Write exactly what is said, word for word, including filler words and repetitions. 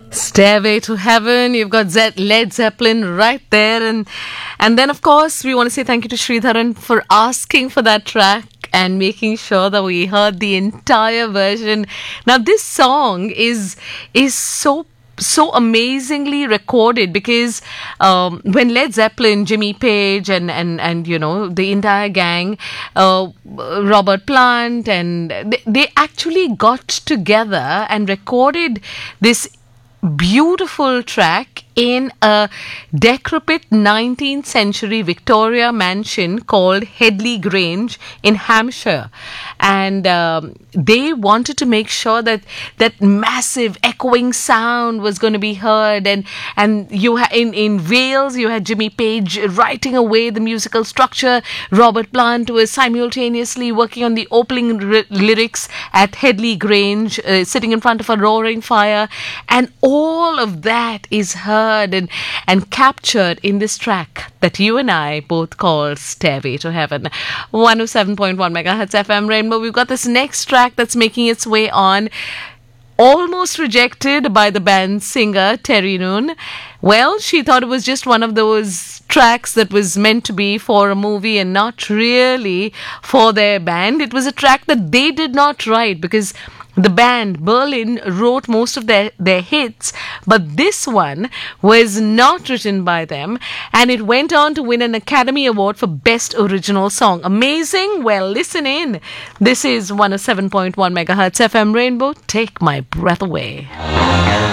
Stairway to Heaven. You've got Ze- Led Zeppelin right there. And and then, of course, we want to say thank you to Sridharan for asking for that track and making sure that we heard the entire version. Now, this song is is so so amazingly recorded because um, when Led Zeppelin, Jimmy Page, and and and you know the entire gang, uh, Robert Plant, and they, they actually got together and recorded this beautiful track in a decrepit nineteenth century Victoria mansion called Headley Grange in Hampshire. And um, they wanted to make sure that that massive echoing sound was going to be heard. And and you ha- in, in Wales, you had Jimmy Page writing away the musical structure. Robert Plant was simultaneously working on the opening r- lyrics at Headley Grange, uh, sitting in front of a roaring fire. And all of that is heard and, and captured in this track that you and I both call Stairway to Heaven. one oh seven point one megahertz F M Rainbow. We've got this next track that's making its way on, almost rejected by the band's singer, Terry Noon. Well, she thought it was just one of those tracks that was meant to be for a movie and not really for their band. It was a track that they did not write because the band Berlin wrote most of their, their hits, but this one was not written by them, and it went on to win an Academy Award for Best Original Song. Amazing? Well, listen in. This is one oh seven point one megahertz F M Rainbow. Take my breath away.